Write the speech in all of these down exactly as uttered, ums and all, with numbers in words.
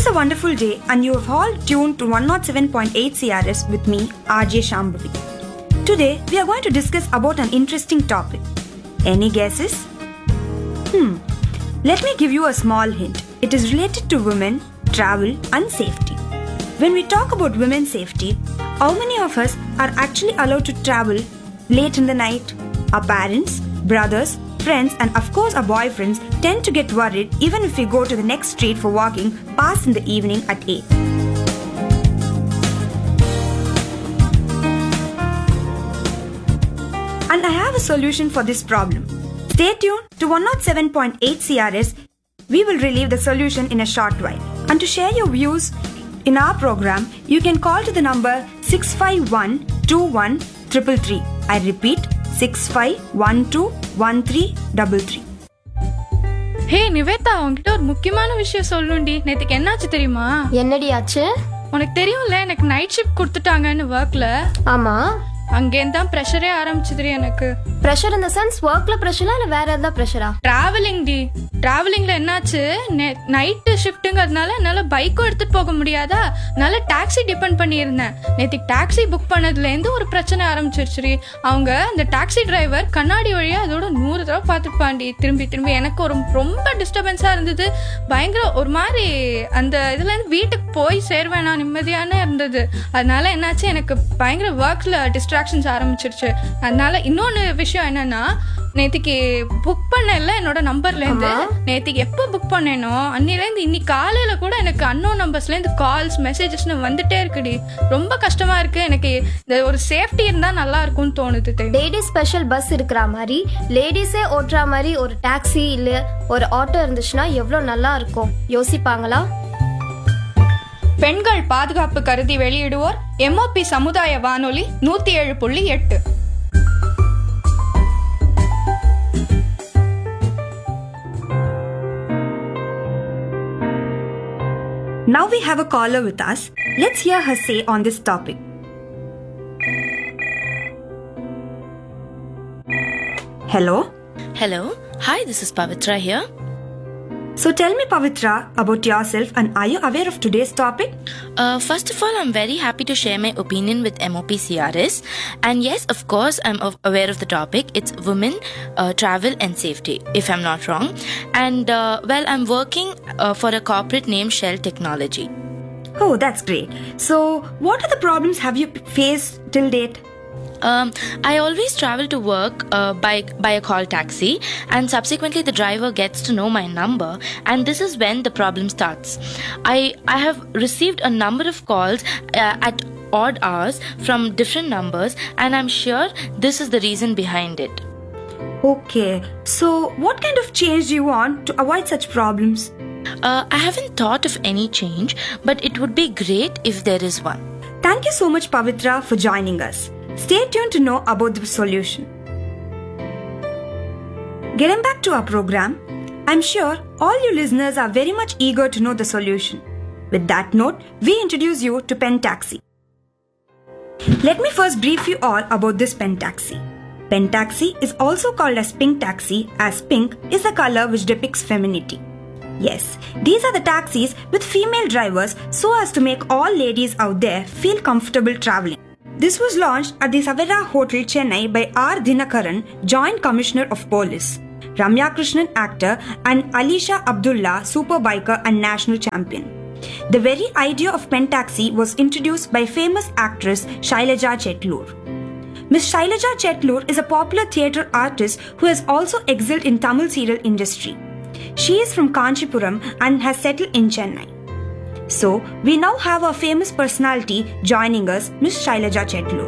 is a wonderful day and you have all tuned to one oh seven point eight C R S with me, R J Shambhavi. Today, we are going to discuss about an interesting topic. Any guesses? Hmm. Let me give you a small hint. It is related to women, travel and safety. When we talk about women's safety, how many of us are actually allowed to travel late in the night? Our parents, brothers, friends and of course our boyfriends tend to get worried even if we go to the next street for walking past in the evening at eight. And I have a solution for this problem. Stay tuned to one oh seven point eight C R S. We will relieve the solution in a short while. And to share your views in our program, you can call to the number six five one two one three three three. I repeat, six five one two one three three three. ஹே நிவேதா, உன்கிட்ட ஒரு முக்கியமான விஷயம் சொல்லணும்டி. நேத்துக்கு என்னாச்சு தெரியுமா? என்னடி ஆச்சு? உனக்கு தெரியும்ல, எனக்கு நைட் ஷிஃப்ட் கொடுத்துட்டாங்கன்னு ஒர்க்ல. ஆமா. அங்கேருந்து தான் ப்ரெஷரே ஆரம்பிச்சது எனக்கு. ப்ரெஷர் இந்த சென்ஸ் ஒர்க்ல ப்ரெஷரா இல்ல வேற ஏதாவது ப்ரெஷரா? Travelling D. டிராவலிங்ல என்னாச்சு, நைட் ஷிஃப்ட்டுங்கிறதுனால என்னால பைக்கும் எடுத்துட்டு போக முடியாதா, அதனால டாக்ஸி டிபெண்ட் பண்ணியிருந்தேன். நேற்றுக்கு டாக்ஸி புக் பண்ணதுல இருந்து ஒரு பிரச்சனை ஆரம்பிச்சிருச்சு. அவங்க அந்த டாக்ஸி டிரைவர் கண்ணாடி வழியா அதோட நூறு தடவை பார்த்துப்பாண்டி திரும்பி திரும்பி. எனக்கு ஒரு ரொம்ப டிஸ்டர்பன்ஸா இருந்தது. பயங்கர ஒரு மாதிரி அந்த இதுல இருந்து வீட்டுக்கு போய் சேர்வேன் நான் நிம்மதியான இருந்தது. அதனால என்னாச்சு, எனக்கு பயங்கர ஒர்க்ல டிஸ்ட்ராக்ஷன்ஸ் ஆரம்பிச்சிருச்சு. அதனால இன்னொன்னு விஷயம் என்னன்னா, நேத்திக்கு புக் பண்ணல என்னோட நம்பர்ல இருந்து. நேத்திக்கு எப்போ புக் பண்ணேனோ அன்னில இருந்து இன்னைக்கு காலையில கூட எனக்கு அன்னோன் நம்பர்ஸ்ல இருந்து கால்ஸ் மெசேஜஸ் வந்துட்டே இருக்குடி. ரொம்ப கஷ்டமா இருக்கு. எனக்கு இந்த ஒரு சேஃப்டி இருந்தா நல்லா இருக்கும்னு தோணுது. லேடி ஸ்பெஷல் பஸ் இருக்கிற மாதிரி, லேடிஸே ஓட்டுற மாதிரி ஒரு டாக்ஸி இல்ல ஒரு ஆட்டோ இருந்துச்சுன்னா எவ்வளவு நல்லா இருக்கும் யோசிப்பாங்களா? பெண்கள் பாதுகாப்பு கருதி வெளியிடுவோர் எம்ஓபி சமுதாய வானொலி நூத்தி ஏழு புள்ளி எட்டு. Now we have a caller with us. Let's hear her say on this topic. Hello? Hello. Hi, this is Pavitra here. So tell me, Pavitra, about yourself and are you aware of today's topic? Uh, first of all, I'm very happy to share my opinion with M O P C R S. And yes, of course, I'm aware of the topic. It's women, uh, travel and safety, if I'm not wrong. And uh, well, I'm working uh, for a corporate named Shell Technology. Oh, that's great. So what are the problems have you faced till date? Um, I always travel to work uh, by by a call taxi, and subsequently the driver gets to know my number, and this is when the problem starts. I I have received a number of calls uh, at odd hours from different numbers, and I'm sure this is the reason behind it. Okay, so what kind of change do you want to avoid such problems? Uh, I haven't thought of any change, but it would be great if there is one. Thank you so much, Pavitra, for joining us. Stay tuned to know about the solution. Getting back to our program, I'm sure all you listeners are very much eager to know the solution. With that note, we introduce you to Pen Taxi. Let me first brief you all about this Pen Taxi. Pen Taxi is also called as Pink Taxi, as pink is the color which depicts femininity. Yes, these are the taxis with female drivers so as to make all ladies out there feel comfortable traveling. This was launched at the Savera Hotel, Chennai by R. Dinakaran, Joint Commissioner of Police, Ramya Krishnan, actor, and Alisha Abdullah, super biker and national champion. The very idea of Pen Taxi was introduced by famous actress Shailaja Chetloor. Miss Shailaja Chetloor is a popular theatre artist who has also excelled in Tamil serial industry. She is from Kanchipuram and has settled in Chennai. So, we now have a famous personality joining us, Miss Shailaja Chetloor.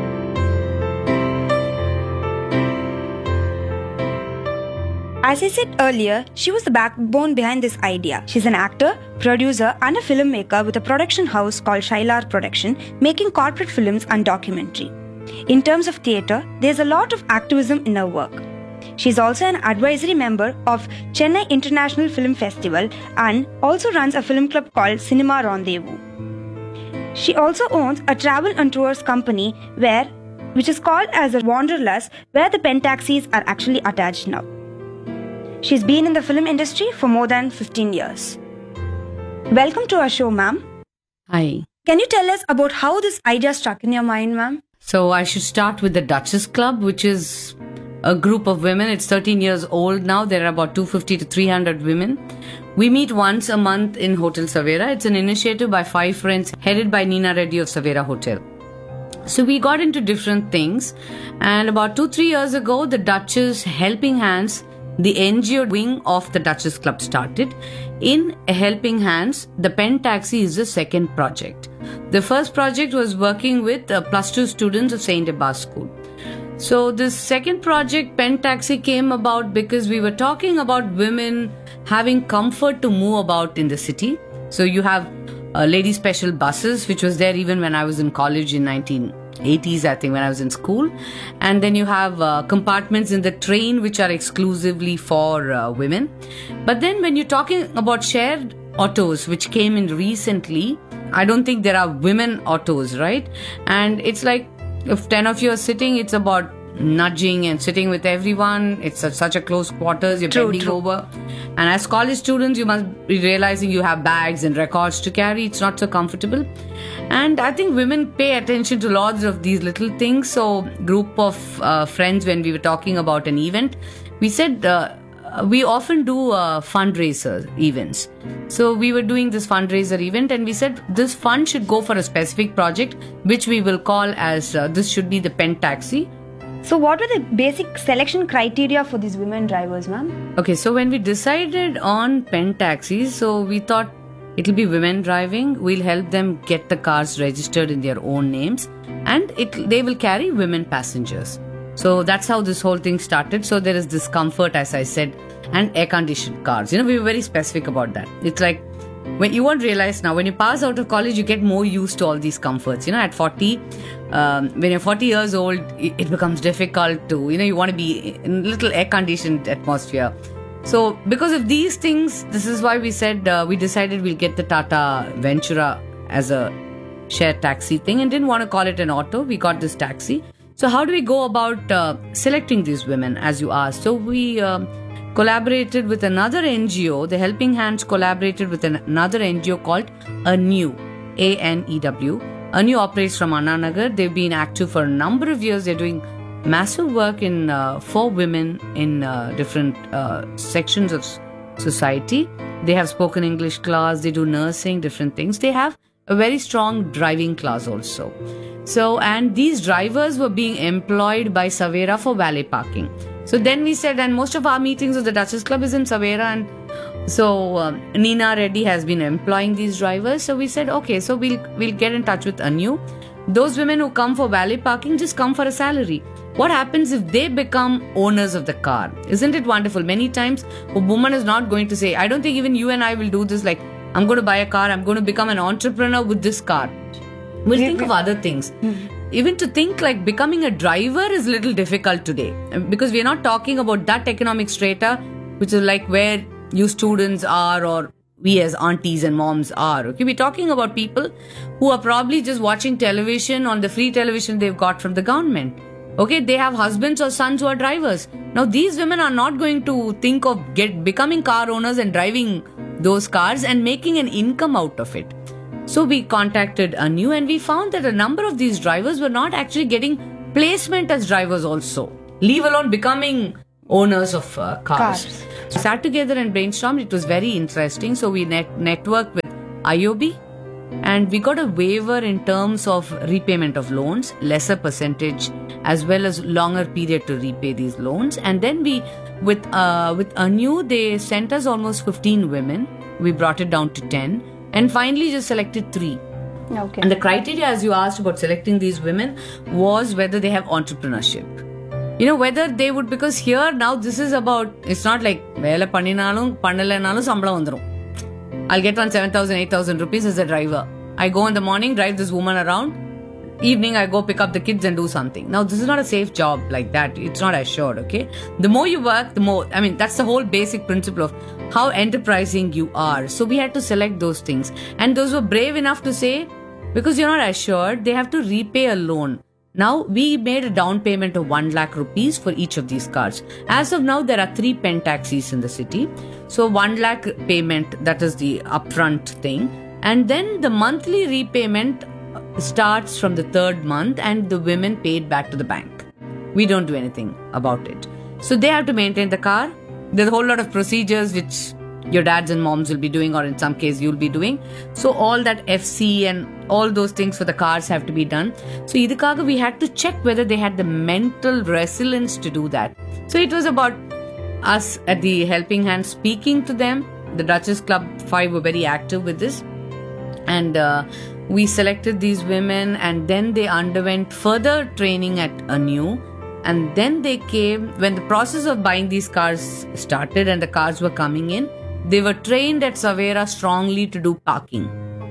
As I said earlier, she was the backbone behind this idea. She's an actor, producer and a filmmaker with a production house called Shailar Production, making corporate films and documentary. In terms of theatre, there's a lot of activism in her work. She's also an advisory member of Chennai International Film Festival and also runs a film club called Cinema Rendezvous. She also owns a travel and tours company where, which is called as a Wanderlust, where the Pen Taxis are actually attached now. She's been in the film industry for more than fifteen years. Welcome to our show, ma'am. Hi. Can you tell us about how this idea struck in your mind, ma'am? So I should start with the Duchess Club, which is a group of women. It's thirteen years old now. There are about two hundred fifty to three hundred women. We meet once a month in Hotel Savera. It's an initiative by five friends headed by Nina Reddy of Savera Hotel. So we got into different things, and about two, three years ago, the Duchess Helping Hands, the N G O wing of the Duchess Club started. In Helping Hands, the Pen Taxi is the second project. The first project was working with uh, plus two students of Saint Abbas School. So this second project, Pen Taxi, came about because we were talking about women having comfort to move about in the city. So you have uh, lady special buses, which was there even when I was in college in nineteen eighties, I think, when I was in school. And then you have uh, compartments in the train which are exclusively for uh, women. But then when you're talking about shared autos, which came in recently, I don't think there are women autos, right? And it's like, if ten of you are sitting, it's about nudging and sitting with everyone. It's a, such a close quarters. You're True, bending true. over. And as college students, you must be realizing you have bags and records to carry. It's not so comfortable. And I think women pay attention to lots of these little things. So, group of uh, friends, when we were talking about an event, we said uh, we often do uh, fundraiser events. So we were doing this fundraiser event, and we said this fund should go for a specific project, which we will call as uh, this should be the Pen Taxi. So what were the basic selection criteria for these women drivers, ma'am? Okay, so when we decided on Pen Taxis, so we thought it'll be women driving. We'll help them get the cars registered in their own names, and it they will carry women passengers. So that's how this whole thing started. So there is discomfort, as I said, and air-conditioned cars. You know, we were very specific about that. It's like, when you won't realize now, when you pass out of college, you get more used to all these comforts. You know, at forty, um, when you're forty years old, it, it becomes difficult to, you know, you want to be in a little air-conditioned atmosphere. So because of these things, this is why we said, uh, we decided we'll get the Tata Ventura as a shared taxi thing, and didn't want to call it an auto. We got this taxi. So how do we go about uh, selecting these women, as you asked? So we uh, collaborated with another N G O. The Helping Hands collaborated with an, another N G O called Anew, A N E W. Anew operates from Anna Nagar. They've been active for a number of years. They're doing massive work in uh, for women in uh, different uh, sections of society. They have spoken English class. They do nursing, different things. They have a very strong driving class also. So, and these drivers were being employed by Savera for valet parking. So then we said, and most of our meetings of the Duchess Club is in Savera, and so um, Nina Reddy has been employing these drivers. So we said, okay, so we'll we'll get in touch with Anew. Those women who come for valet parking just come for a salary. What happens if they become owners of the car? Isn't it wonderful? Many times a woman is not going to say, I don't think even you and I will do this, like, I'm going to buy a car, I'm going to become an entrepreneur with this car. We'll think of other things. Mm-hmm. Even to think like becoming a driver is a little difficult today, because we're not talking about that economic strata, which is like where you students are, or we as aunties and moms are. Okay, we're talking about people who are probably just watching television on the free television they've got from the government. Okay, they have husbands or sons who are drivers. Now these women are not going to think of get becoming car owners and driving those cars and making an income out of it. So we contacted Anew, and we found that a number of these drivers were not actually getting placement as drivers also, leave alone becoming owners of uh, cars. cars. So we sat together and brainstormed. It was very interesting. So we net- networked with I O B, and we got a waiver in terms of repayment of loans, lesser percentage, as well as longer period to repay these loans. And then we, with uh, with Anew, they sent us almost fifteen women. We brought it down to ten. And finally just selected three. Okay. And the criteria, as you asked about selecting these women, was whether they have entrepreneurship. You know, whether they would, because here now this is about, it's not like vela panninalum pannalanalum sambalam vandrum. I'll get on seven thousand, eight thousand rupees as a driver. I go in the morning, drive this woman around. Evening, I go pick up the kids and do something. Now, this is not a safe job like that. It's not assured, okay? The more you work, the more, I mean, that's the whole basic principle of how enterprising you are. So we had to select those things. And those were brave enough to say, because you're not assured, they have to repay a loan. Now, we made a down payment of one lakh rupees for each of these cars. As of now, there are three pen taxis in the city. So, one lakh payment, that is the upfront thing. And then the monthly repayment starts from the third month and the women paid back to the bank. We don't do anything about it. So, they have to maintain the car. There's a whole lot of procedures which your dads and moms will be doing, or in some case you'll be doing. So all that F C and all those things for the cars have to be done. So idhukaga we had to check whether they had the mental resilience to do that. So it was about us at the Helping Hand speaking to them. The Duchess Club five were very active with this. And uh, we selected these women, and then they underwent further training at A N U. And then they came, when the process of buying these cars started and the cars were coming in, they were trained at Savera strongly to do parking.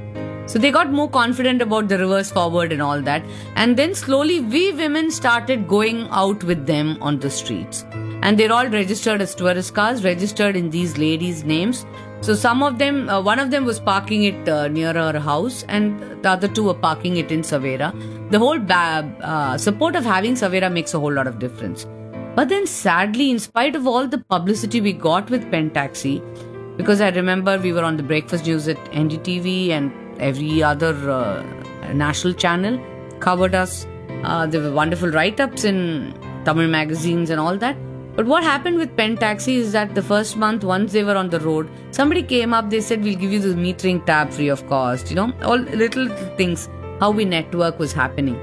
So they got more confident about the reverse forward and all that. And then slowly we women started going out with them on the streets. And they're all registered as tourist cars, registered in these ladies' names. So some of them, uh, one of them was parking it uh, near her house, and the other two were parking it in Savera. The whole ba- uh, support of having Savera makes a whole lot of difference. But then sadly, in spite of all the publicity we got with Pen Taxi, because I remember we were on the breakfast news at N D T V and every other uh, national channel covered us. Uh, there were wonderful write-ups in Tamil magazines and all that. But what happened with Pen Taxi is that the first month, once they were on the road, somebody came up, they said, we'll give you the metering tab free of cost, you know, all little, little things, how we network was happening.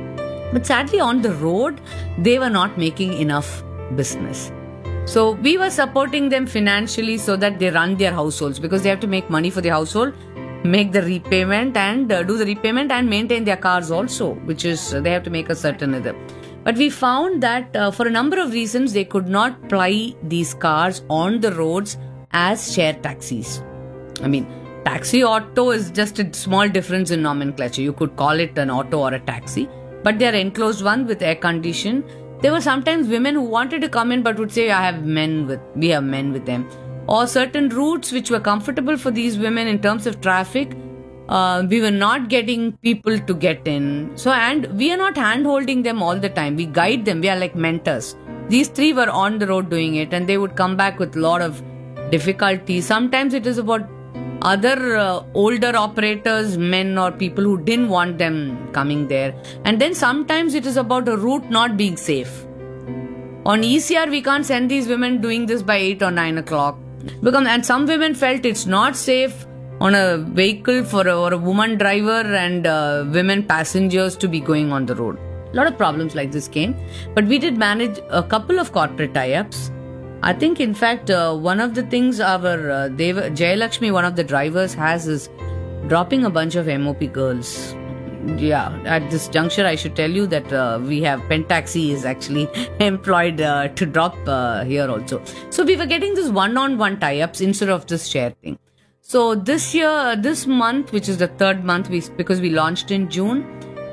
But sadly, on the road, they were not making enough business. So we were supporting them financially so that they run their households, because they have to make money for the household, make the repayment and uh, do the repayment and maintain their cars also, which is, uh, they have to make a certain other. But we found that uh, for a number of reasons, they could not ply these cars on the roads as share taxis. I mean, taxi auto is just a small difference in nomenclature. You could call it an auto or a taxi, but they are enclosed one with air condition. There were sometimes women who wanted to come in but would say, I have men with, we have men with them. Or certain routes which were comfortable for these women in terms of traffic, uh, we were not getting people to get in. So, and we are not hand-holding them all the time. We guide them. We are like mentors. These three were on the road doing it, and they would come back with a lot of difficulties. Sometimes it is about other uh, older operators, men or people who didn't want them coming there. And then sometimes it is about a route not being safe. On E C R, we can't send these women doing this by eight or nine o'clock. Because, and some women felt it's not safe on a vehicle for a, or a woman driver and uh, women passengers to be going on the road. A lot of problems like this came. But we did manage a couple of corporate tie-ups. I think, in fact, uh, one of the things our uh, Deva, Jayalakshmi, one of the drivers, has is dropping a bunch of M O P girls. Yeah, at this juncture, I should tell you that uh, we have Pen Taxi is actually employed uh, to drop uh, here also. So we were getting this one-on-one tie-ups instead of this share thing. So this year, this month, which is the third month, we because we launched in June,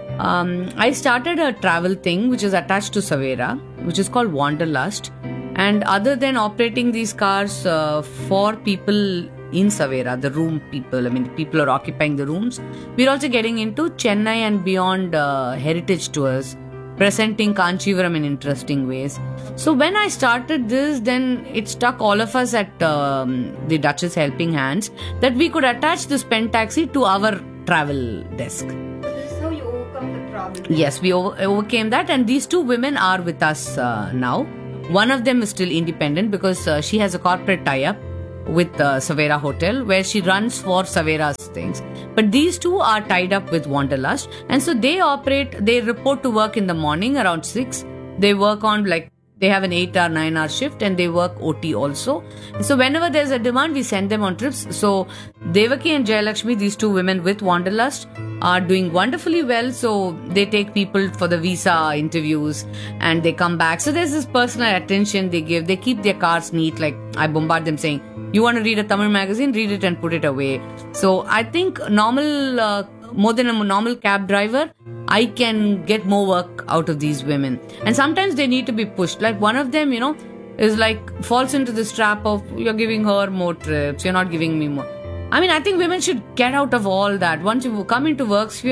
um, I started a travel thing which is attached to Savera, which is called Wanderlust. And other than operating these cars uh, for people in Savera, the room people, I mean, people are occupying the rooms, we're also getting into Chennai and beyond uh, heritage tours, presenting Kanchivaram in interesting ways. So when I started this, then it struck all of us at um, the Duchess Helping Hands that we could attach this Pen Taxi to our travel desk. This is how you overcome the problem. Yes, we over- overcame that, and these two women are with us uh, now. One of them is still independent because uh, she has a corporate tie-up with uh, Savera Hotel where she runs for Savera's things. But these two are tied up with Wanderlust, and so they operate, they report to work in the morning around six. They work on like, they have an eight hour, nine hour shift, and they work O T also. So whenever there's a demand, we send them on trips. So Devaki and Jayalakshmi, these two women with Wanderlust, are doing wonderfully well. So they take people for the visa interviews and they come back. So there's this personal attention they give. They keep their cars neat. Like I bombard them saying, you want to read a Tamil magazine, read it and put it away. So I think normal, uh, more than a normal cab driver, I can get more work out of these women. And sometimes they need to be pushed. Like one of them, you know, is like falls into this trap of you're giving her more trips, you're not giving me more. I mean, I think women should get out of all that. Once you come into work sphere,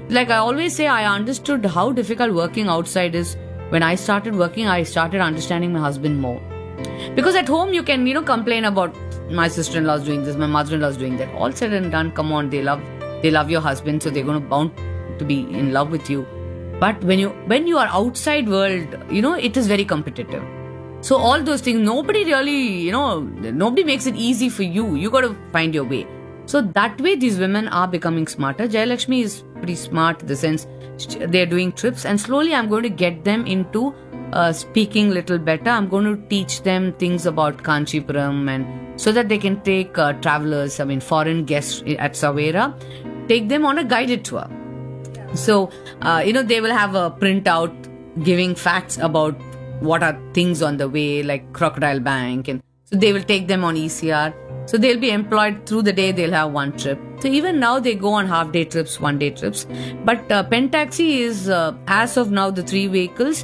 like I always say, I understood how difficult working outside is. When I started working, I started understanding my husband more. Because at home, you can, you know, complain about my sister-in-law is doing this, my mother-in-law is doing that. All said and done, come on, they love, they love your husband, so they're going to bound to be in love with you. But when you, when you are outside world, you know, it is very competitive. So all those things, nobody really, you know, nobody makes it easy for you. You got to find your way. So that way, these women are becoming smarter. Jayalakshmi is pretty smart in the sense they're doing trips, and slowly I'm going to get them into uh, speaking little better. I'm going to teach them things about Kanchipuram, and so that they can take uh, travelers, I mean foreign guests at Savera, take them on a guided tour. So, uh, you know, they will have a printout giving facts about what are things on the way, like Crocodile Bank, and so they will take them on E C R. So they'll be employed through the day, they'll have one trip. So even now they go on half day trips, one day trips. But uh, Pentaxi is, uh, as of now, the three vehicles,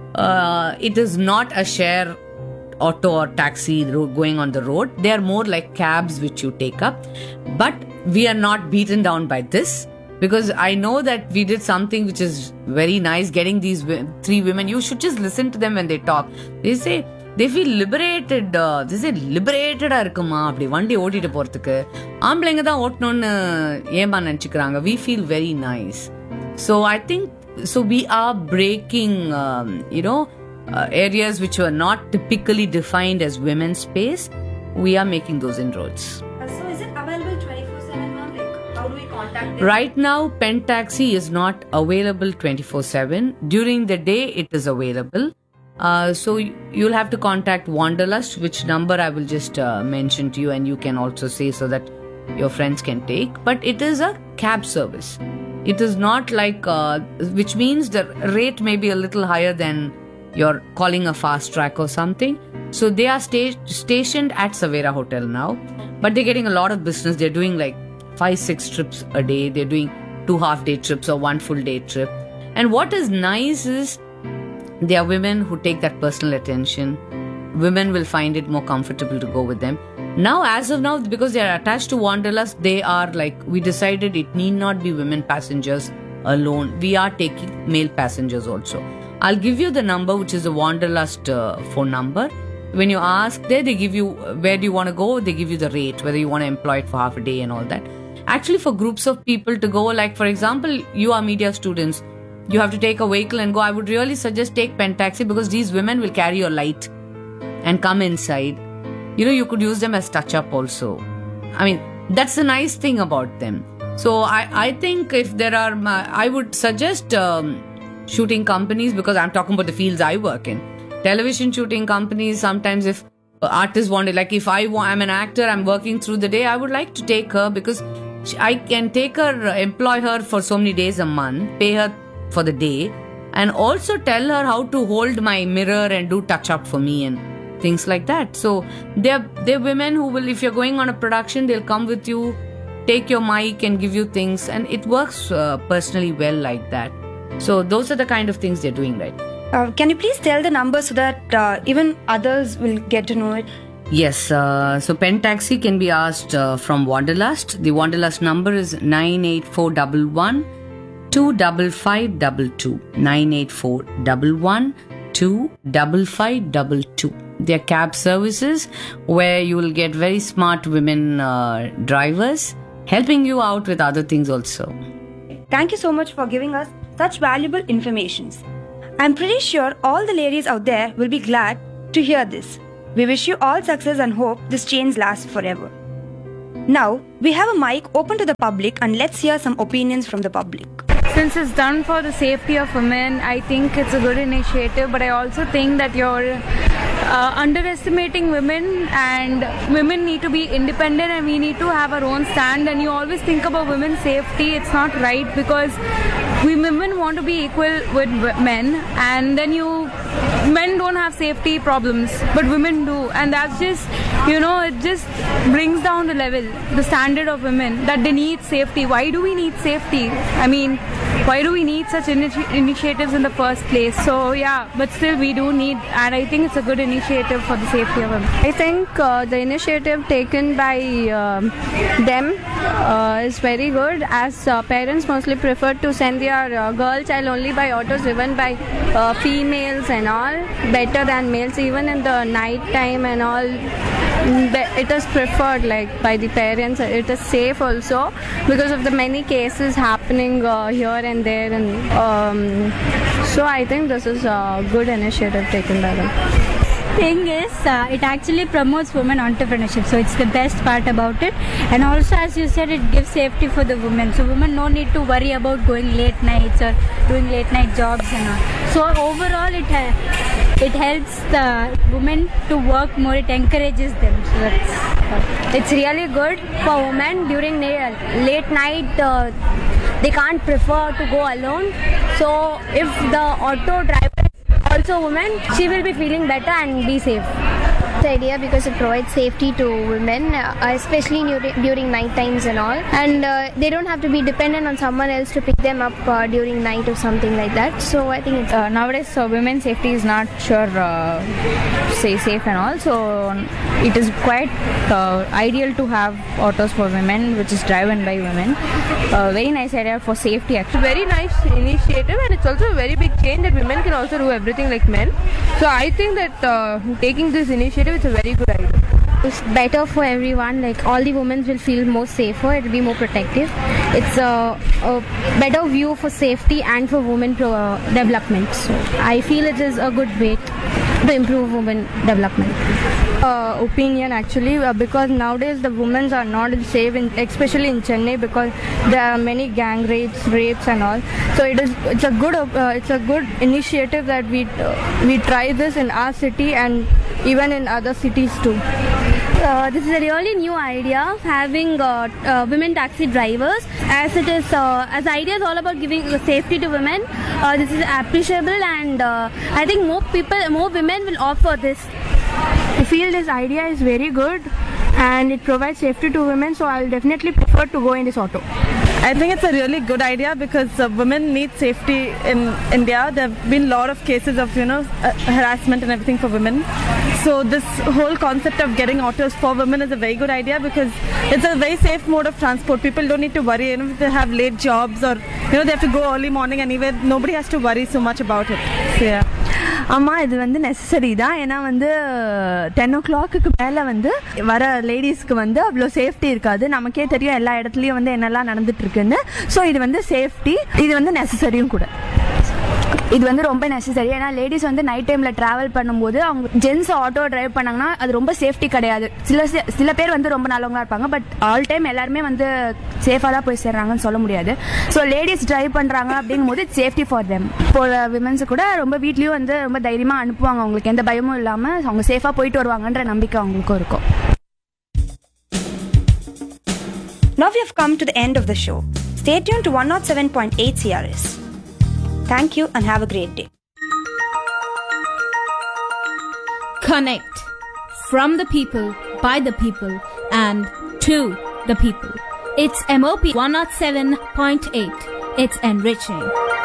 uh, it is not a share auto or taxi going on the road. They are more like cabs which you take up. But we are not beaten down by this, because I know that we did something which is very nice, getting these three women. You should just listen to them when they talk. They say, they feel liberated. Uh, they say liberated இருக்குமா அப்படி வண்டி ஓட்டிட்டு போறதுக்கு ஆம்பளைங்க தான் ஓட்டணும்னு ஏமா நினைச்சுக்கிறாங்க. We feel very nice. So I think so we are breaking um, you know uh, areas which were not typically defined as women's space. We are making those inroads. So is it available twenty-four seven, ma'am? Like, how do we contact them? Right now, Pentaxi is not available twenty-four seven. During the day, it is available. Uh, so you'll have to contact Wanderlust, which number I will just uh, mention to you, and you can also say so that your friends can take. But it is a cab service. It is not like, uh, which means the rate may be a little higher than you're calling a fast track or something. So they are sta- stationed at Savera Hotel now, but they're getting a lot of business. They're doing like five, six trips a day. They're doing two half day trips or one full day trip. And what is nice is, they are women who take that personal attention. Women will find it more comfortable to go with them. Now, as of now, because they are attached to Wanderlust, they are like, we decided it need not be women passengers alone. We are taking male passengers also. I'll give you the number, which is the Wanderlust uh, phone number. When you ask there, they give you, where do you want to go? They give you the rate, whether you want to employ it for half a day and all that. Actually, for groups of people to go, like for example, you are media students, you have to take a vehicle and go. I would really suggest take Pentaxi, because these women will carry your light and come inside. You know, you could use them as touch-up also. I mean, that's the nice thing about them. So I, I think if there are, I would suggest um, shooting companies, because I'm talking about the fields I work in. Television shooting companies, sometimes if artists want it, like if I want, I'm an actor, I'm working through the day, I would like to take her, because I can take her, employ her for so many days a month, pay her for the day, and also tell her how to hold my mirror and do touch up for me and things like that. So they're they're women who will, if you're going on a production, they'll come with you, take your mic and give you things, and it works uh, personally well like that. So those are the kind of things they're doing right. Uh, can you please tell the number so that uh, even others will get to know it? Yes, uh, so Pentaxi can be asked uh, from Wanderlust. The Wanderlust number is nine eight four one one two five five two two. nine eight four one one two five five two two. They are cab services where you will get very smart women uh, drivers helping you out with other things also. Thank you so much for giving us such valuable information. I'm pretty sure all the ladies out there will be glad to hear this. We wish you all success and hope this change lasts forever. Now, we have a mic open to the public, and let's hear some opinions from the public. Since it's done for the safety of women, I think it's a good initiative, but I also think that you're uh, underestimating women, and women need to be independent and we need to have our own stand. And you always think about women's safety. It's not right, because we women want to be equal with men, and then you men don't have safety problems, but women do, and that's just, you know, it just brings down the level, the standard of women, that they need safety. Why do we need safety? I mean, why do we need such initi- initiatives in the first place? So yeah, but still we do need, and I think it's a good initiative. initiative for the safety of women? I think uh, the initiative taken by uh, them uh, is very good, as uh, parents mostly prefer to send their uh, girl child only by autos driven by uh, females and all, better than males. Even in the night time and all, it is preferred like by the parents. It is safe also because of the many cases happening uh, here and there, and um, so I think this is a good initiative taken by them. Thing is, uh, it actually promotes women entrepreneurship, so it's the best part about it. And also, as you said, it gives safety for the women, so women no need to worry about going late nights or doing late night jobs and all. So overall, it ha- it helps the women to work more. It encourages them. So that's, It's really good for women during na- late night. Uh, they can't prefer to go alone. So if the auto driver also woman, she will be feeling better and be safe. The idea because it provides safety to women, uh, especially during, during night times and all, and uh, they don't have to be dependent on someone else to pick them up uh, during night or something like that. So I think it's Uh, nowadays, so women's safety is not sure, uh, say safe and all. So it is quite uh, ideal to have autos for women, which is driven by women. Uh, very nice idea for safety. Actually, Very nice initiative, and it's also a very big change that women can also do everything like men. So I think that uh, taking this initiative, it's a very good idea. It's better for everyone. Like all the women will feel more safer. It will be more protective. It's a, a better view for safety and for women pro, uh, development. So I feel it is a good way to improve women development. uh, opinion actually, uh, because nowadays the women are not safe, in, especially in Chennai, because there are many gang rapes, rapes and all. So it is it's a good uh, it's a good initiative that we uh, we try this in our city and even in other cities too. Uh, this is a really new idea, having uh, uh, women taxi drivers, as it is uh, as the idea is all about giving safety to women. Uh, this is appreciable, and uh, I think more people, more women will opt for this. I feel this idea is very good and it provides safety to women, so I'll definitely prefer to go in this auto. I think it's a really good idea because uh, women need safety in India. There have been a lot of cases of, you know, uh, harassment and everything for women. So this whole concept of getting autos for women is a very good idea because it's a very safe mode of transport. People don't need to worry, you know, if they have late jobs or, you know, they have to go early morning anyway. Nobody has to worry so much about it. So yeah. ஆமாம், இது வந்து necessary தான். ஏன்னா வந்து ten ஓ clock மேலே வந்து வர லேடிஸ்க்கு வந்து அவ்வளோ சேஃப்டி இருக்காது. நமக்கே தெரியும் எல்லா இடத்துலையும் வந்து என்னெல்லாம் நடந்துட்டு இருக்குன்னு. ஸோ இது வந்து சேஃப்டி, இது வந்து நெசசரியும் கூட. இது வந்து ரொம்ப நெசசரி. ஏன்னா லேடிஸ் வந்து நைட் டைமில் ட்ராவல் பண்ணும்போது அவங்க ஜென்ஸ் ஆட்டோ டிரைவ் பண்ணாங்கன்னா அது ரொம்ப சேஃப்டி கிடையாது. சில சில பேர் வந்து ரொம்ப நல்லவங்களா இருப்பாங்க, பட் ஆல் டைம் எல்லாருமே வந்து சேஃபாக தான் போய் சேர்றாங்கன்னு சொல்ல முடியாது. ஸோ லேடிஸ் டிரைவ் பண்ணுறாங்க அப்படிங்கும் போது சேஃப்டி ஃபார் தெம். இப்போ விமன்ஸு கூட ரொம்ப வீட்லேயும் வந்து ரொம்ப தைரியமாக அனுப்புவாங்க, அவங்களுக்கு எந்த பயமும் இல்லாமல் அவங்க சேஃபாக போயிட்டு வருவாங்கன்ற நம்பிக்கை அவங்களுக்கும் இருக்கும். Now we have come to the end of the show. Stay tuned to one oh seven point eight C R S. Thank you and have a great day. Connect from the people, by the people, and to the people. It's M O P one oh seven point eight. It's enriching.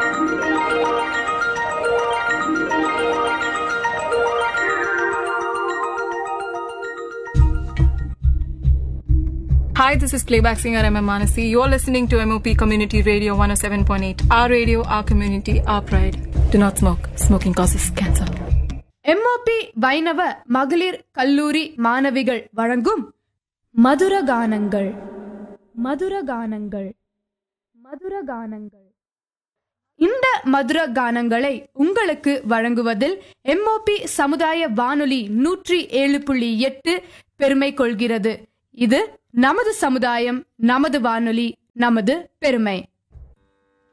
Hi, this is playback singer M M Manasi. You're listening to M O P Community Radio one oh seven point eight. Our radio, our community, our pride. Do not smoke. Smoking causes cancer. M O P வைணவ மகளிர் கல்லூரி மாணவிகள் வழங்கும் மதுர கானங்கள் மதுர கானங்கள் மதுர கானங்கள். இந்த மதுர கானங்களை உங்களுக்கு வழங்குவதில் M O P சமுதாய வானொலி நூற்றி ஏழு புள்ளி எட்டு பெருமை கொள்கிறது. இது நமது சமுதாயம், நமது வானொலி, நமது பெருமை.